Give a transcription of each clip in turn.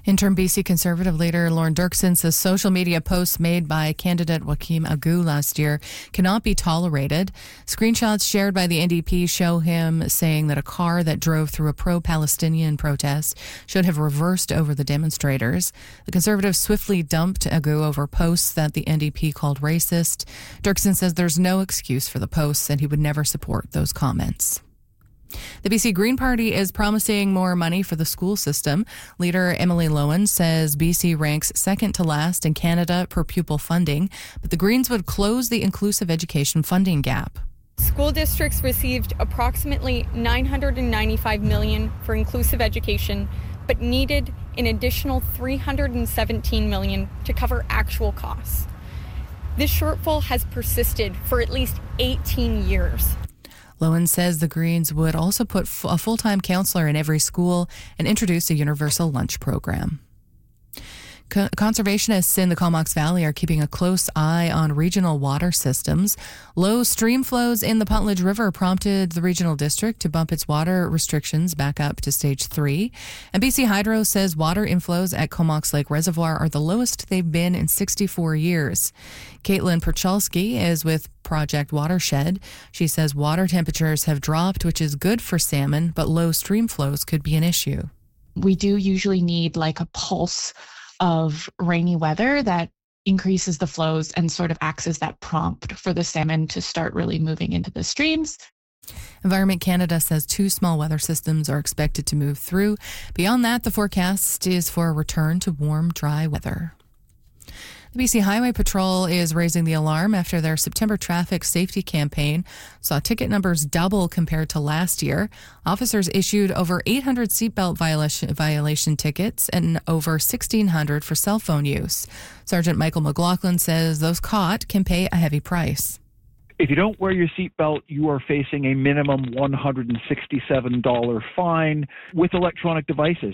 Interim BC Conservative leader Lorne Dirksen says social media posts made by candidate Joachim Agu last year cannot be tolerated. Screenshots shared by the NDP show him saying that a car that drove through a pro-Palestinian protest should have reversed over the demonstrators. The Conservatives swiftly dumped Agu over posts that the NDP called racist. Dirksen says there's no excuse for the posts and he would never support those comments. The BC Green Party is promising more money for the school system. Leader Emily Lowen says BC ranks second to last in Canada per pupil funding, but the Greens would close the inclusive education funding gap. School districts received approximately $995 million for inclusive education, but needed an additional $317 million to cover actual costs. This shortfall has persisted for at least 18 years. Lowen says the Greens would also put a full-time counselor in every school and introduce a universal lunch program. Conservationists in the Comox Valley are keeping a close eye on regional water systems. Low stream flows in the Puntledge River prompted the regional district to bump its water restrictions back up to stage 3. And BC Hydro says water inflows at Comox Lake Reservoir are the lowest they've been in 64 years. Caitlin Perchalski is with Project Watershed. She says water temperatures have dropped, which is good for salmon, but low stream flows could be an issue. We do usually need like a pulse of rainy weather that increases the flows and sort of acts as that prompt for the salmon to start really moving into the streams. Environment Canada says 2 small weather systems are expected to move through. Beyond that, the forecast is for a return to warm, dry weather. The BC Highway Patrol is raising the alarm after their September traffic safety campaign saw ticket numbers double compared to last year. Officers issued over 800 seatbelt violation tickets and over 1,600 for cell phone use. Sergeant Michael McLaughlin says those caught can pay a heavy price. If you don't wear your seatbelt, you are facing a minimum $167 fine. With electronic devices,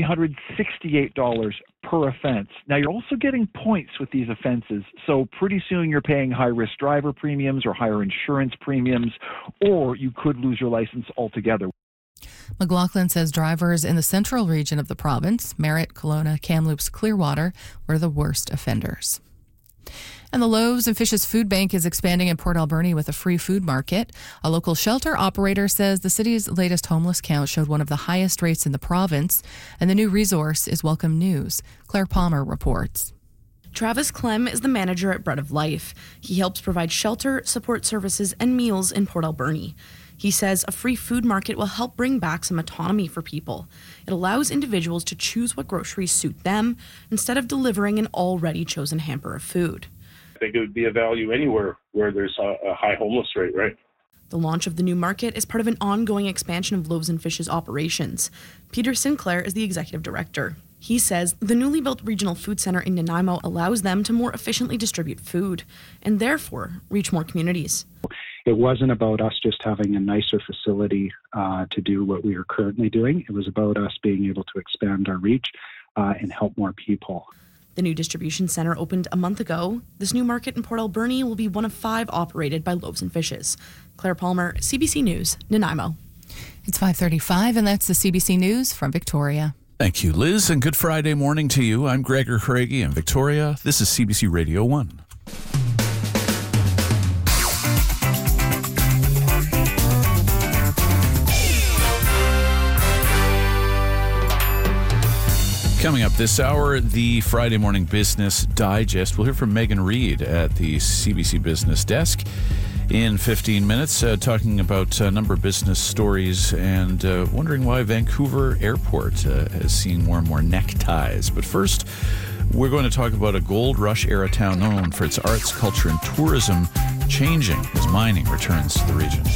$368 per offense. Now, you're also getting points with these offenses, so pretty soon you're paying high-risk driver premiums or higher insurance premiums, or you could lose your license altogether. McLaughlin says drivers in the central region of the province, Merritt, Kelowna, Kamloops, Clearwater, were the worst offenders. And the Loaves and Fishes Food Bank is expanding in Port Alberni with a free food market. A local shelter operator says the city's latest homeless count showed one of the highest rates in the province, and the new resource is welcome news. Claire Palmer reports. Travis Clem is the manager at Bread of Life. He helps provide shelter, support services, and meals in Port Alberni. He says a free food market will help bring back some autonomy for people. It allows individuals to choose what groceries suit them instead of delivering an already chosen hamper of food. I think it would be a value anywhere where there's a high homeless rate, right? The launch of the new market is part of an ongoing expansion of Loaves and Fishes operations. Peter Sinclair is the executive director. He says the newly built regional food center in Nanaimo allows them to more efficiently distribute food and therefore reach more communities. It wasn't about us just having a nicer facility to do what we are currently doing. It was about us being able to expand our reach and help more people. The new distribution center opened a month ago. This new market in Port Alberni will be one of 5 operated by Loaves and Fishes. Claire Palmer, CBC News, Nanaimo. It's 5:35, and that's the CBC News from Victoria. Thank you, Liz, and good Friday morning to you. I'm Gregor Craigie in Victoria. This is CBC Radio 1. Coming up this hour, the Friday Morning Business Digest. We'll hear from Megan Reid at the CBC Business Desk in 15 minutes, talking about a number of business stories and wondering why Vancouver Airport has seen more and more neckties. But first, we're going to talk about a gold rush era town known for its arts, culture, and tourism changing as mining returns to the region.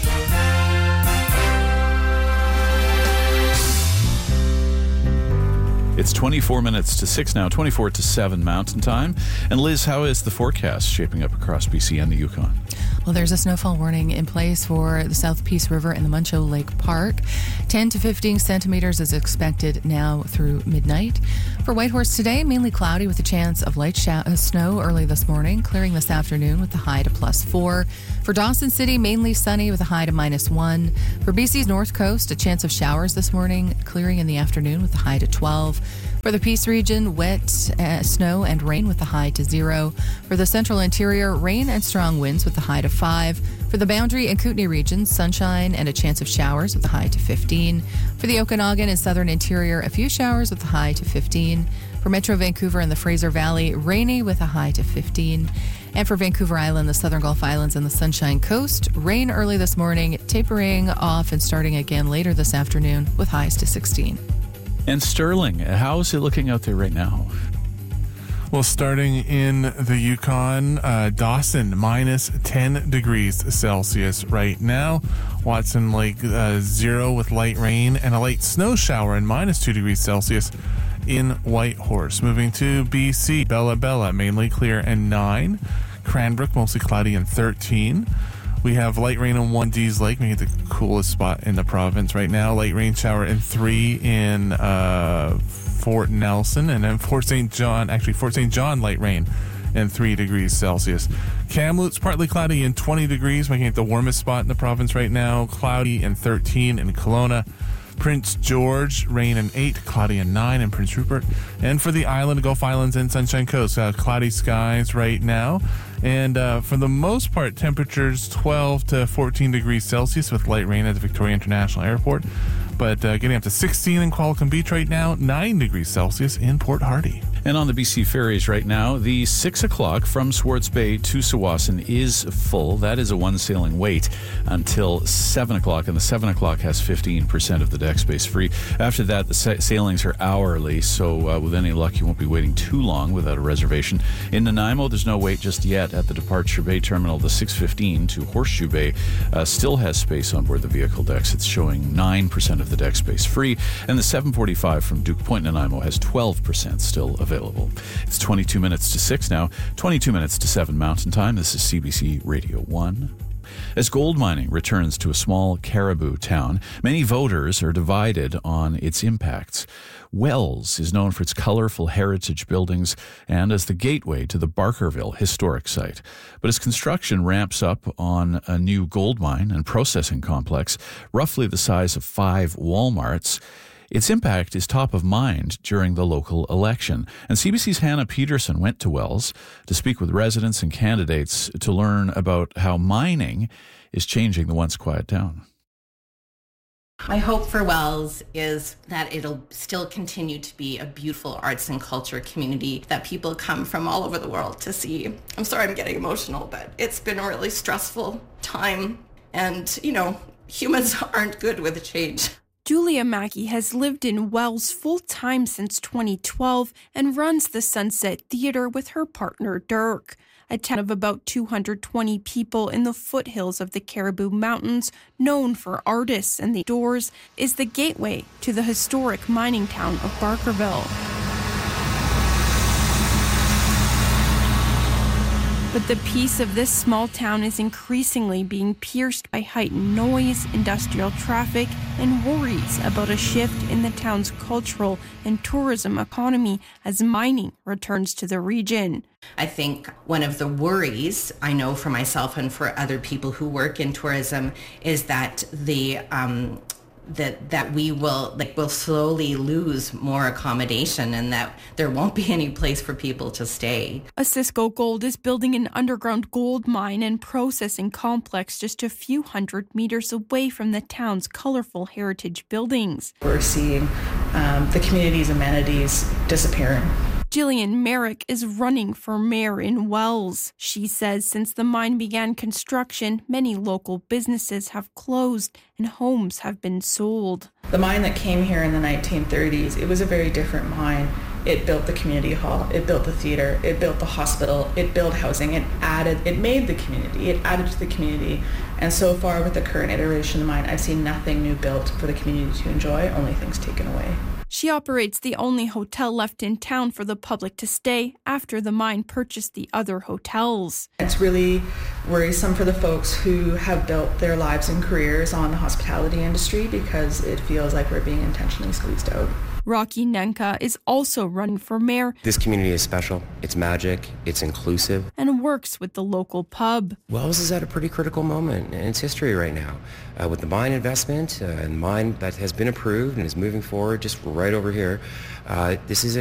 It's 24 minutes to 6 now, 24 to 7 Mountain Time. And Liz, how is the forecast shaping up across BC and the Yukon? Well, there's a snowfall warning in place for the South Peace River and the Muncho Lake Park. 10 to 15 centimeters is expected now through midnight. For Whitehorse today, mainly cloudy with a chance of light snow early this morning, clearing this afternoon with the high to +4. For Dawson City, mainly sunny with a high to -1. For BC's North Coast, a chance of showers this morning, clearing in the afternoon with a high to 12. For the Peace region, wet snow and rain with the high to 0. For the central interior, rain and strong winds with the high to 5. For the Boundary and Kootenay regions, sunshine and a chance of showers with the high to 15. For the Okanagan and southern interior, a few showers with the high to 15. For Metro Vancouver and the Fraser Valley, rainy with a high to 15. And for Vancouver Island, the Southern Gulf Islands, and the Sunshine Coast, rain early this morning, tapering off and starting again later this afternoon with highs to 16. And Sterling, how is it looking out there right now? Well, starting in the Yukon, Dawson, minus 10 degrees Celsius right now. Watson Lake, 0 with light rain and a light snow shower and minus 2 degrees Celsius in Whitehorse. Moving to BC, Bella Bella, mainly clear and 9. Cranbrook, mostly cloudy and 13. We have light rain on 1 Dees Lake, making it the coolest spot in the province right now. Light rain shower in 3 in Fort Nelson, and then Fort St. John, light rain and 3 degrees Celsius. Kamloops, partly cloudy and 20 degrees, making it the warmest spot in the province right now. Cloudy and 13 in Kelowna. Prince George, rain and 8, cloudy and 9 in Prince Rupert. And for the island, Gulf Islands and Sunshine Coast, cloudy skies right now. And for the most part, temperatures 12 to 14 degrees Celsius with light rain at the Victoria International Airport. But getting up to 16 in Qualicum Beach right now, 9 degrees Celsius in Port Hardy. And on the BC ferries right now, the 6 o'clock from Swartz Bay to Tsawwassen is full. That is a one sailing wait until 7 o'clock, and the 7 o'clock has 15% of the deck space free. After that, the sailings are hourly, so with any luck, you won't be waiting too long without a reservation. In Nanaimo, there's no wait just yet at the Departure Bay Terminal. The 6:15 to Horseshoe Bay still has space on board the vehicle decks. It's showing 9% of the deck space free, and the 7:45 from Duke Point, Nanaimo has 12% still available. It's 22 minutes to 6 now, 22 minutes to 7 Mountain Time. This is CBC Radio 1. As gold mining returns to a small Caribou town, many voters are divided on its impacts. Wells is known for its colorful heritage buildings and as the gateway to the Barkerville historic site. But as construction ramps up on a new gold mine and processing complex, roughly the size of 5 Walmarts, its impact is top of mind during the local election. And CBC's Hannah Peterson went to Wells to speak with residents and candidates to learn about how mining is changing the once quiet town. My hope for Wells is that it'll still continue to be a beautiful arts and culture community that people come from all over the world to see. I'm sorry I'm getting emotional, but it's been a really stressful time. And, humans aren't good with change. Julia Mackey has lived in Wells full-time since 2012 and runs the Sunset Theatre with her partner Dirk. A town of about 220 people in the foothills of the Caribou Mountains, known for artists and the doors, is the gateway to the historic mining town of Barkerville. But the peace of this small town is increasingly being pierced by heightened noise, industrial traffic, and worries about a shift in the town's cultural and tourism economy as mining returns to the region. I think one of the worries, I know for myself and for other people who work in tourism, is that that we will slowly lose more accommodation and that there won't be any place for people to stay. Osisko Gold is building an underground gold mine and processing complex just a few hundred meters away from the town's colorful heritage buildings. We're seeing the community's amenities disappearing. Jillian Merrick is running for mayor in Wells. She says since the mine began construction, many local businesses have closed and homes have been sold. The mine that came here in the 1930s, it was a very different mine. It built the community hall, it built the theater, it built the hospital, it built housing, it made the community, it added to the community. And so far with the current iteration of the mine, I've seen nothing new built for the community to enjoy, only things taken away. She operates the only hotel left in town for the public to stay after the mine purchased the other hotels. It's really worrisome for the folks who have built their lives and careers on the hospitality industry because it feels like we're being intentionally squeezed out. Rocky Nenka is also running for mayor. This community is special. It's magic. It's inclusive. And works with the local pub. Wells is at a pretty critical moment in its history right now. With the mine investment and mine that has been approved and is moving forward just right over here, this is